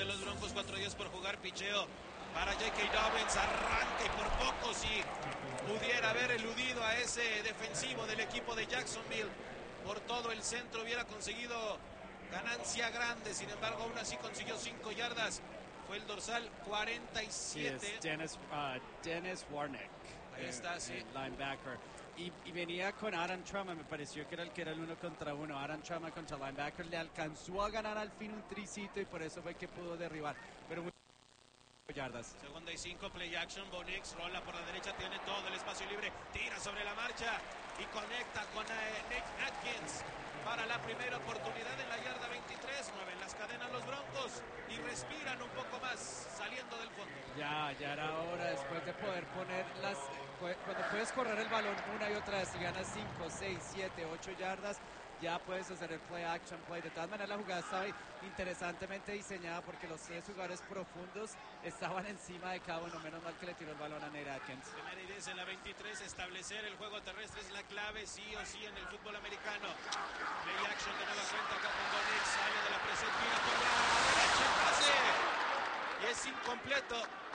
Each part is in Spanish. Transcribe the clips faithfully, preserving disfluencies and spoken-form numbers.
de los Broncos, cuatro días por jugar, picheo para J K. Dobbins, arranca y por poco si pudiera haber eludido a ese defensivo del equipo de Jacksonville. Por todo el centro hubiera conseguido ganancia grande, sin embargo aún así consiguió cinco yardas. Fue el dorsal cuarenta y siete. Sí, es Dennis, uh, Dennis Warnick. Ahí está, sí. El linebacker. Y, y venía con Aaron Trauma, me pareció que era el que era el uno contra uno. Aaron Trauma contra linebacker, le alcanzó a ganar al fin un tricito y por eso fue que pudo derribar. Pero muy yardas. Segunda y cinco, play action, Bo Nix rola por la derecha, tiene todo el espacio libre, tira sobre la marcha y conecta con eh, Nick Atkins para la primera oportunidad en la yarda veintitrés. Mueven las cadenas los Broncos y respiran un poco más saliendo del fondo. Ya, ya era hora después de poder poner las... Cuando puedes correr el balón una y otra vez y ganas cinco, seis, siete, ocho yardas, ya puedes hacer el play action play. De todas maneras la jugada estaba interesantemente diseñada porque los tres jugadores profundos estaban encima de cada uno, menos mal que le tiró el balón a Nate Atkins. Primera y diez en la veintitrés, establecer el juego terrestre es la clave sí o sí en el fútbol americano. Play action de nueva cuenta acá con Bo Nix, sale de la presión, tira por la derecha, el pase y es incompleto.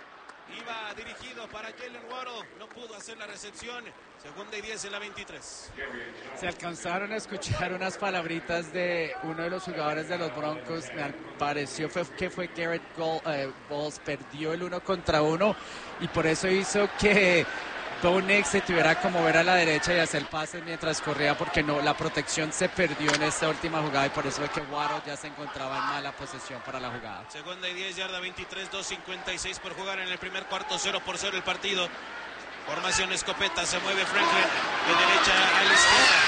Iba dirigido para Jalen Waddle, no pudo hacer la recepción. Segunda y diez en la veintitrés. Se alcanzaron a escuchar unas palabritas de uno de los jugadores de los Broncos. Me pareció fue, que fue Garrett Bowles, perdió el uno contra uno y por eso hizo que Bo Nix se tuviera que mover a la derecha y hacer pases mientras corría, porque no, la protección se perdió en esta última jugada y por eso fue que Waddle ya se encontraba en mala posesión para la jugada. Segunda y diez, yarda veintitrés, dos cincuenta y seis por jugar en el primer cuarto, cero por cero el partido. Formación escopeta, se mueve Franklin de derecha a la izquierda.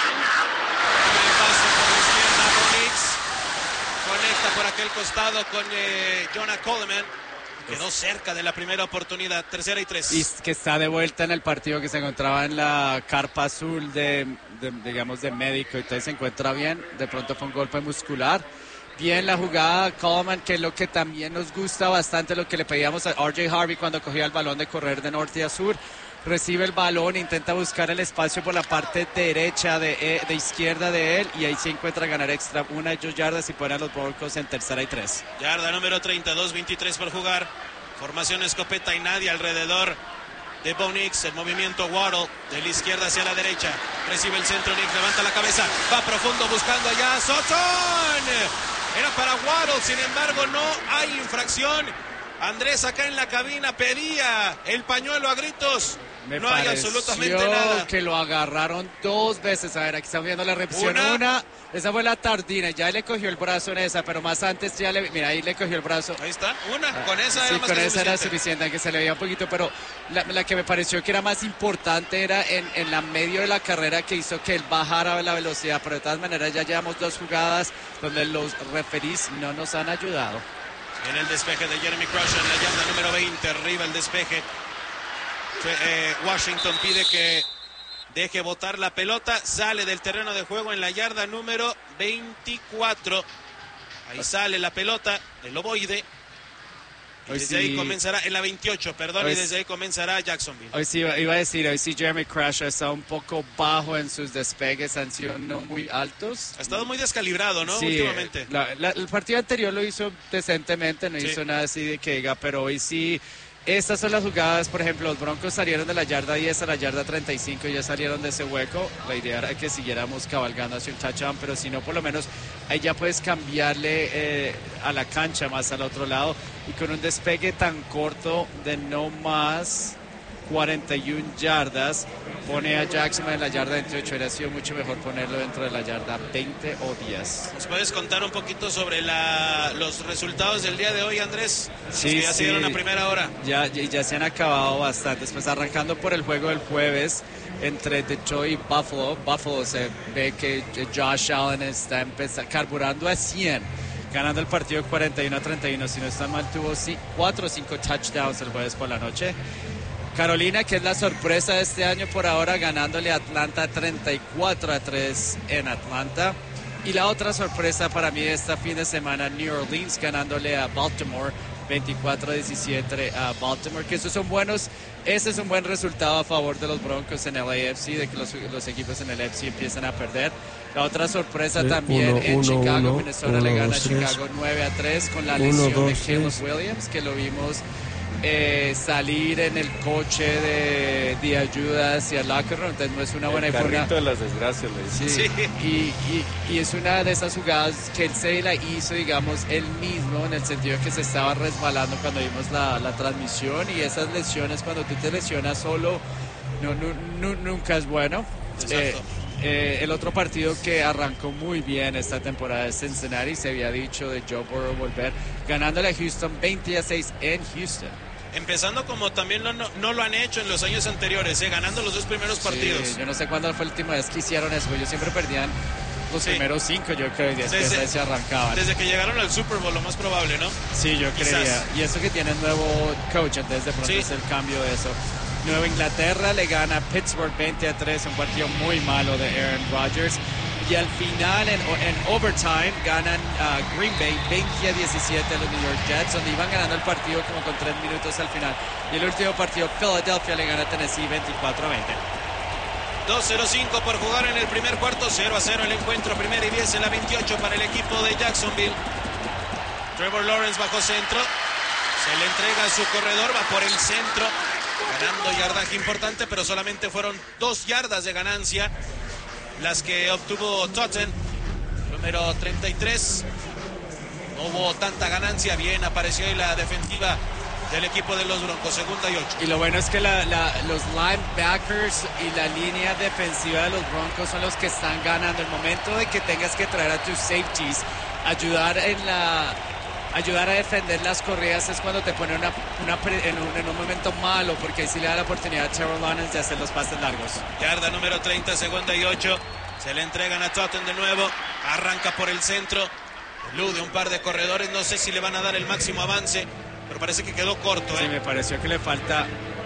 El paso por la izquierda, Bo Nix conecta por aquel costado con eh, Jonah Coleman. Quedó cerca de la primera oportunidad, tercera y tres. Y que está de vuelta en el partido, que se encontraba en la carpa azul de, de digamos, de médico, entonces se encuentra bien. De pronto fue un golpe muscular. Bien la jugada, Coleman, que es lo que también nos gusta bastante, lo que le pedíamos a R J Harvey cuando cogía el balón de correr de norte a sur. Recibe el balón, intenta buscar el espacio por la parte derecha, de, de izquierda de él, y ahí se encuentra ganar extra una y dos yardas y poner a los Broncos en tercera y tres. Yarda número treinta y dos, veintitrés por jugar. Formación escopeta y nadie alrededor de Bo Nix. El movimiento Waddle de la izquierda hacia la derecha. Recibe el centro, Nix levanta la cabeza, va profundo buscando allá. ¡Sotón! Era para Waddle, sin embargo no hay infracción. Andrés acá en la cabina pedía el pañuelo a gritos. Me no hay absolutamente nada. Que lo agarraron dos veces. A ver, aquí estamos viendo la repetición. Una, Una esa fue la tardina. Ya le cogió el brazo en esa, pero más antes ya le. Mira, ahí le cogió el brazo. Ahí está, una. Ah, con esa sí, era más con que esa suficiente. era suficiente, aunque se le veía un poquito. Pero la, la que me pareció que era más importante era en, en la medio de la carrera, que hizo que él bajara la velocidad. Pero de todas maneras, ya llevamos dos jugadas donde los referís no nos han ayudado. En el despeje de Jeremy Crush en la yarda número veinte, arriba el despeje. Eh, Washington pide que deje botar la pelota, sale del terreno de juego en la yarda número veinticuatro. Ahí sale la pelota, el ovoide. Y hoy desde sí, ahí comenzará, en la veintiocho, perdón, hoy y desde ahí comenzará Jacksonville. Hoy sí, iba a decir, hoy sí Jeremy Crush está un poco bajo en sus despegues, han sido no muy altos. Ha estado muy descalibrado, ¿no? Sí, últimamente. La, la, el partido anterior lo hizo decentemente, no sí. hizo nada así de que diga, pero hoy sí. Estas son las jugadas, por ejemplo, los Broncos salieron de la yarda diez a la yarda treinta y cinco y ya salieron de ese hueco. La idea era que siguiéramos cabalgando hacia un touchdown, pero si no, por lo menos ahí ya puedes cambiarle eh, a la cancha más al otro lado. Y con un despegue tan corto de no más cuarenta y una yardas, pone a Jackson en la yarda veintiocho. Hubiera sido mucho mejor ponerlo dentro de la yarda veinte o diez. ¿Nos puedes contar un poquito sobre la, los resultados del día de hoy, Andrés? Sí, que ya sí. se dieron a primera hora. Ya, ya, ya se han acabado bastantes. Pues arrancando por el juego del jueves entre Detroit y Buffalo. Buffalo se ve que Josh Allen está empezando, carburando a cien. Ganando el partido cuarenta y uno a treinta y uno. Si no está mal, tuvo cuatro o cinco touchdowns el jueves por la noche. Carolina, que es la sorpresa de este año por ahora, ganándole a Atlanta treinta y cuatro a tres en Atlanta. Y la otra sorpresa para mí de este fin de semana, New Orleans ganándole a Baltimore veinticuatro a diecisiete a Baltimore, que esos son buenos, ese es un buen resultado a favor de los Broncos en el A F C, de que los, los equipos en el A F C empiezan a perder. La otra sorpresa sí, también uno, en uno, Chicago, uno, Minnesota uno, le gana dos, a Chicago nueve a tres con la uno, lesión dos, de Caleb tres. Williams, que lo vimos eh, salir en el coche de, de ayuda hacia el locker room, entonces no es una buena El forma. carrito de las desgracias, le dice. Sí, Sí. Y, y, y es una de esas jugadas que él se la hizo, digamos, él mismo, en el sentido de que se estaba resbalando cuando vimos la, la transmisión, y esas lesiones, cuando tú te lesionas solo, no, no, no, nunca es bueno. Eh, eh, el otro partido que arrancó muy bien esta temporada es Cincinnati, se había dicho de Joe Burrow volver, ganándole a Houston veinte a seis en Houston. Empezando como también no, no, no lo han hecho en los años anteriores, ¿eh? Ganando los dos primeros partidos. Sí, yo no sé cuándo fue la última vez que hicieron eso, ellos siempre perdían los Sí. primeros cinco, yo creo, y después Desde- se arrancaban. Desde que llegaron al Super Bowl, lo más probable, ¿no? Sí, yo Quizás. creía. Y eso que tiene nuevo coach, entonces de pronto Sí. es el cambio de eso. Nueva Inglaterra le gana a Pittsburgh veinte a tres, un partido muy malo de Aaron Rodgers. Y al final, en, en overtime, ganan a Green Bay veinte a diecisiete a los New York Jets, donde iban ganando el partido como con tres minutos al final. Y el último partido, Philadelphia le gana a Tennessee veinticuatro a veinte. dos cero cinco por jugar en el primer cuarto, cero a cero el encuentro, primera y diez en la veintiocho para el equipo de Jacksonville. Trevor Lawrence bajo centro, se le entrega a su corredor, va por el centro, ganando yardaje importante, pero solamente fueron dos yardas de ganancia las que obtuvo Totten, número treinta y tres. No hubo tanta ganancia, bien apareció ahí la defensiva del equipo de los Broncos, segunda y ocho. Y lo bueno es que la, la, los linebackers y la línea defensiva de los Broncos son los que están ganando. El momento de que tengas que traer a tus safeties, ayudar en la ayudar a defender las corridas, es cuando te pone una, una pre, en, un, en un momento malo, porque ahí sí le da la oportunidad a Trevor Lawrence de hacer los pases largos. Yarda número treinta, segunda y ocho. Se le entregan a Totten de nuevo. Arranca por el centro. Elude un par de corredores. No sé si le van a dar el máximo avance, pero parece que quedó corto, Sí, ¿eh? me pareció que le falta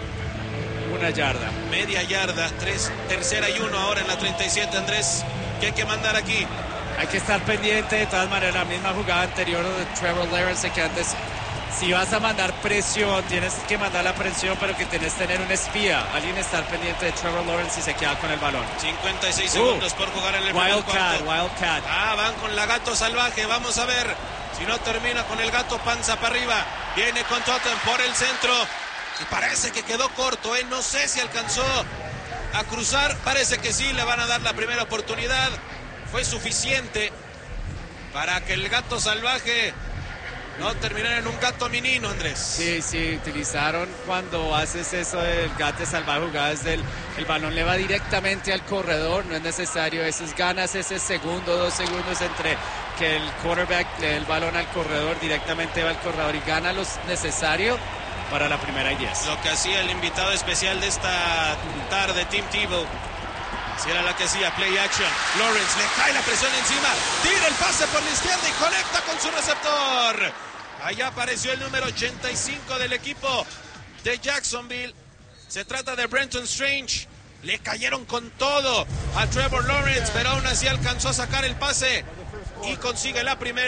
una yarda. Media yarda. Tres, tercera y uno ahora en la treinta y siete, Andrés. ¿Qué hay que mandar aquí? Hay que estar pendiente, de todas maneras, la misma jugada anterior de Trevor Lawrence, que antes, si vas a mandar presión, tienes que mandar la presión, pero que tienes que tener un espía, alguien estar pendiente de Trevor Lawrence y se queda con el balón. cincuenta y seis Uh, segundos por jugar en el primer Wildcat, cuarto. Wildcat. Ah, van con la gato salvaje. Vamos a ver si no termina con el gato panza para arriba. Viene con Totten por el centro. Y parece que quedó corto, ¿eh? No sé si alcanzó a cruzar. Parece que sí, le van a dar la primera oportunidad. Fue suficiente para que el gato salvaje no terminara en un gato menino, Andrés. Sí, sí, utilizaron cuando haces eso del gato salvaje, jugadas del el balón le va directamente al corredor, no es necesario esos ganas ese segundo, dos segundos entre que el quarterback le dé el balón al corredor, directamente va al corredor y gana lo necesario para la primera y diez. Lo que hacía el invitado especial de esta tarde, Tim Tebow, si era la que hacía play action. Lawrence le cae la presión encima, tira el pase por la izquierda y conecta con su receptor. Allá apareció el número ochenta y cinco del equipo de Jacksonville. Se trata de Brenton Strange. Le cayeron con todo a Trevor Lawrence, pero aún así alcanzó a sacar el pase y consigue la primera.